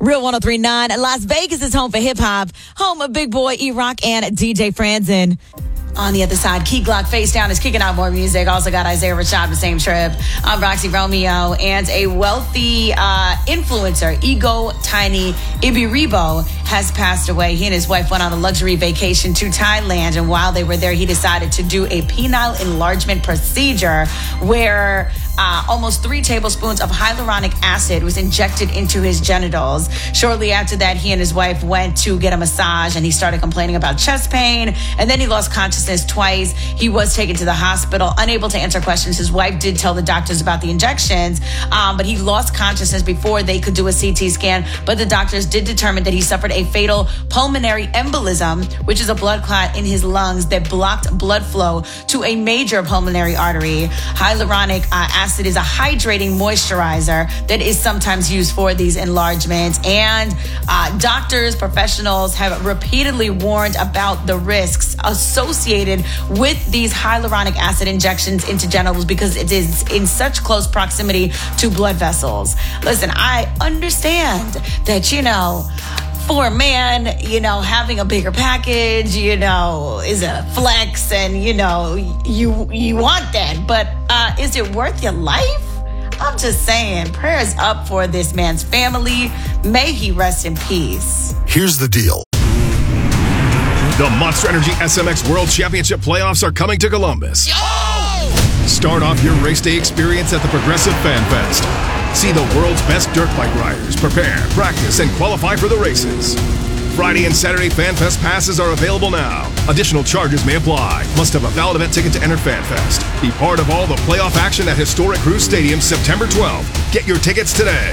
Real 103.9. Las Vegas is home for hip hop, home of Big Boy, E-Rock, and DJ Franzen. On the other side, Key Glock Face Down is kicking out more music. Also got Isaiah Rashad the same trip. I'm Roxy Romeo, and a wealthy influencer, Ego Tiny Ibiribo, has passed away. He and his wife went on a luxury vacation to Thailand, and while they were there, he decided to do a penile enlargement procedure where almost 3 tablespoons of hyaluronic acid was injected into his genitals. Shortly after that, he and his wife went to get a massage, and he started complaining about chest pain, and then he lost consciousness twice. He was taken to the hospital, unable to answer questions. His wife did tell the doctors about the injections, but he lost consciousness before they could do a CT scan, but the doctors did determine that he suffered a fatal pulmonary embolism, which is a blood clot in his lungs that blocked blood flow to a major pulmonary artery. Hyaluronic acid is a hydrating moisturizer that is sometimes used for these enlargements, and doctors, professionals have repeatedly warned about the risks associated with these hyaluronic acid injections into genitals because it is in such close proximity to blood vessels. Listen, I understand that, for a man, having a bigger package, is a flex, and, you want that. But is it worth your life? I'm just saying, prayers up for this man's family. May he rest in peace. Here's the deal. The Monster Energy SMX World Championship playoffs are coming to Columbus. Start off your race day experience at the Progressive Fan Fest. See the world's best dirt bike riders prepare, practice, and qualify for the races. Friday and Saturday Fan Fest passes are available now. Additional charges may apply. Must have a valid event ticket to enter Fan Fest. Be part of all the playoff action at Historic Cruise Stadium September 12th. Get your tickets today.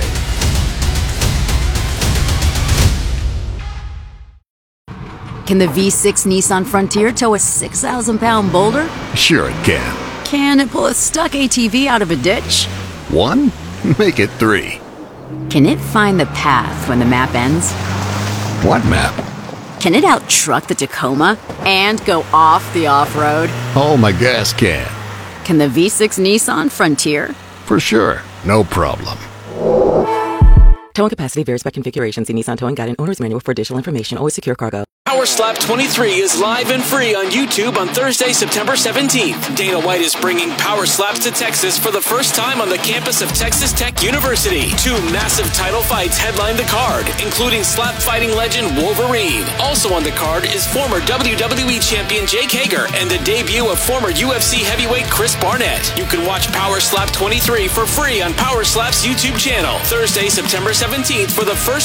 Can the V6 Nissan Frontier tow a 6,000-pound boulder? Sure it can. Can it pull a stuck ATV out of a ditch? 1? Make it 3. Can it find the path when the map ends? What map? Can it out-truck the Tacoma and go off the off-road? Oh, my gas can. Can the V6 Nissan Frontier? For sure. No problem. Towing capacity varies by configuration. See Nissan Towing Guide and Owner's Manual for additional information. Always secure cargo. Power Slap 23 is live and free on YouTube on Thursday, September 17th. Dana White is bringing Power Slaps to Texas for the first time on the campus of Texas Tech University. 2 massive title fights headline the card, including slap fighting legend Wolverine. Also on the card is former WWE champion Jake Hager and the debut of former UFC heavyweight Chris Barnett. You can watch Power Slap 23 for free on Power Slap's YouTube channel Thursday, September 17th for the first